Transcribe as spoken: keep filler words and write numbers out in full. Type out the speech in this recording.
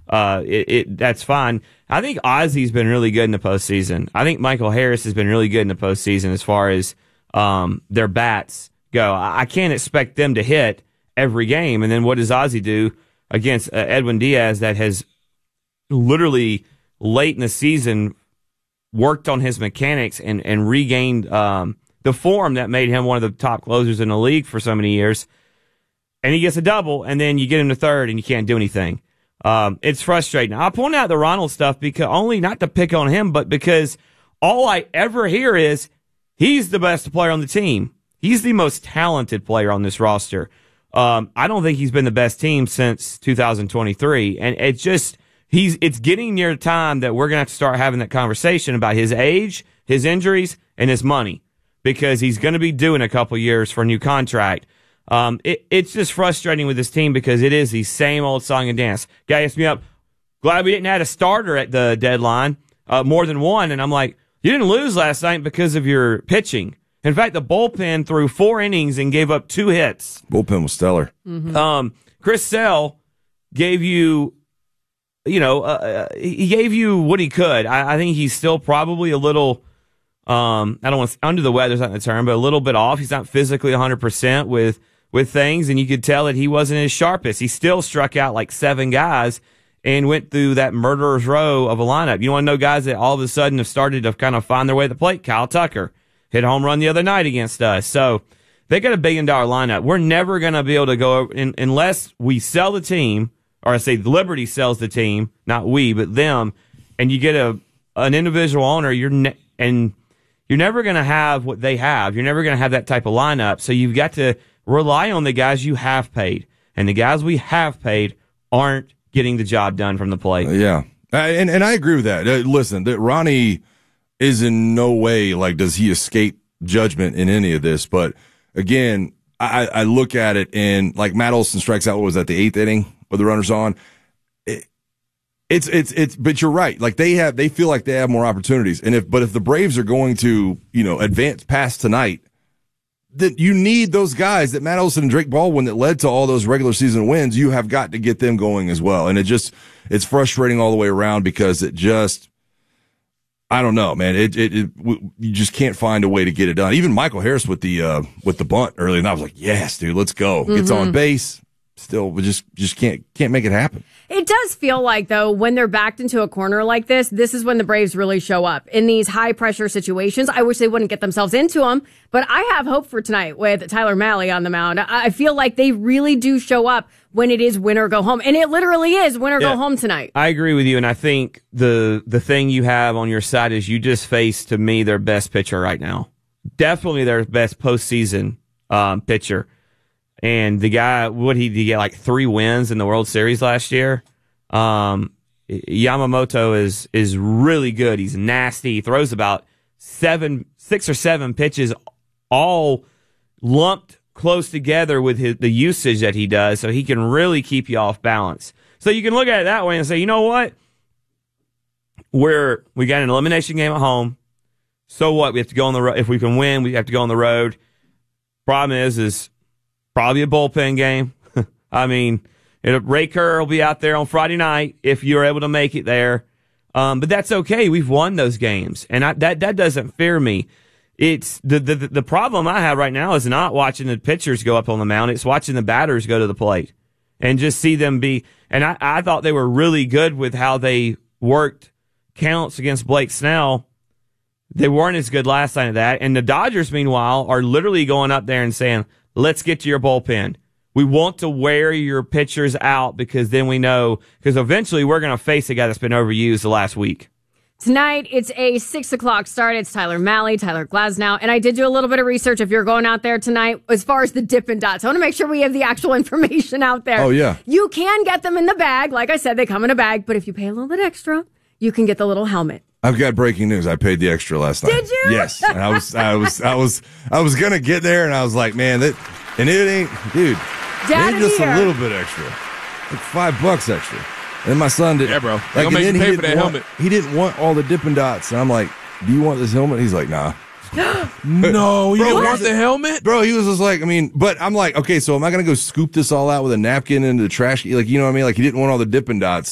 uh, it, it that's fine. I think Ozzy's been really good in the postseason. I think Michael Harris has been really good in the postseason as far as um, their bats go. I, I can't expect them to hit every game. And then what does Ozzy do against uh, Edwin Diaz that has literally late in the season worked on his mechanics and, and regained um, the form that made him one of the top closers in the league for so many years. And he gets a double, and then you get him to third, and you can't do anything. Um, it's frustrating. I point out the Ronald stuff because only not to pick on him, but because all I ever hear is he's the best player on the team. He's the most talented player on this roster. Um, I don't think he's been the best team since two thousand twenty-three, and it's just he's. It's getting near time that we're gonna have to start having that conversation about his age, his injuries, and his money, because he's going to be due in a couple years for a new contract. Um, it, it's just frustrating with this team because it is the same old song and dance. Guy asked me up, glad we didn't have a starter at the deadline, uh, more than one. And I'm like, you didn't lose last night because of your pitching. In fact, the bullpen threw four innings and gave up two hits. Bullpen was stellar. Mm-hmm. Um, Chris Sale gave you, you know, uh, he gave you what he could. I, I think he's still probably a little, um, I don't want to, under the weather's not the term, but a little bit off. He's not physically one hundred percent with, with things, and you could tell that he wasn't his sharpest. He still struck out like seven guys and went through that murderer's row of a lineup. You want to know guys that all of a sudden have started to kind of find their way to the plate? Kyle Tucker hit a home run the other night against us. So they got a billion dollar lineup. We're never going to be able to go in, unless we sell the team, or I say Liberty sells the team, not we, but them, and you get a an individual owner. You're ne- and you're never going to have what they have. You're never going to have that type of lineup. So you've got to rely on the guys you have paid, and the guys we have paid aren't getting the job done from the plate. Uh, yeah, uh, and and I agree with that. Uh, listen, that Ronnie is in no way like does he escape judgment in any of this. But again, I, I look at it and like Matt Olson strikes out. What was that? The eighth inning with the runners on. It, it's it's it's. But you're right. Like they have, they feel like they have more opportunities. And if but if the Braves are going to you know advance past tonight, that you need those guys that Matt Olson and Drake Baldwin that led to all those regular season wins. You have got to get them going as well. And it just, it's frustrating all the way around because it just, I don't know, man. It, it, it you just can't find a way to get it done. Even Michael Harris with the, uh, with the bunt early, and I was like, yes, dude, let's go. Mm-hmm. Gets on base. Still, we just, just can't, can't make it happen. It does feel like, though, when they're backed into a corner like this, this is when the Braves really show up. In these high-pressure situations, I wish they wouldn't get themselves into them, but I have hope for tonight with Tyler Mahle on the mound. I feel like they really do show up when it is win or go home, and it literally is win or yeah, go home tonight. I agree with you, and I think the the thing you have on your side is you just face, to me, their best pitcher right now. Definitely their best postseason um, pitcher. And the guy, what he did he get like three wins in the World Series last year? Um, Yamamoto is is really good. He's nasty. He throws about seven, six or seven pitches, all lumped close together with his, the usage that he does, so he can really keep you off balance. So you can look at it that way and say, you know what? We're we got an elimination game at home. So what? We have to go on the road. If we can win, we have to go on the road. Problem is, is probably a bullpen game. I mean, it, Ray Kerr will be out there on Friday night if you're able to make it there. Um, but that's okay. We've won those games, and I, that that doesn't fear me. It's the, the the problem I have right now is not watching the pitchers go up on the mound. It's watching the batters go to the plate and just see them be. And I, I thought they were really good with how they worked counts against Blake Snell. They weren't as good last night at that. And the Dodgers, meanwhile, are literally going up there and saying, let's get to your bullpen. We want to wear your pitchers out because then we know, because eventually we're going to face a guy that's been overused the last week. Tonight, it's a six o'clock start. It's Tyler Mahle, Tyler Glasnow. And I did do a little bit of research if you're going out there tonight as far as the Dippin' Dots. I want to make sure we have the actual information out there. Oh, yeah. You can get them in the bag. Like I said, they come in a bag. But if you pay a little bit extra, you can get the little helmet. I've got breaking news. I paid the extra last night. Did you? Yes. And I was, I was, I was, I was going to get there, and I was like, man, that, and it ain't, dude, Dad maybe just here. a little bit extra. Like five bucks extra. And my son did. Yeah, bro. Like, They'll make you pay for that want, helmet. He didn't want all the Dippin' Dots. And I'm like, do you want this helmet? He's like, nah. No, you Bro, didn't what? want the helmet? Bro, he was just like, I mean, but I'm like, okay, so am I going to go scoop this all out with a napkin into the trash? Like, you know what I mean? Like, he didn't want all the Dippin' Dots.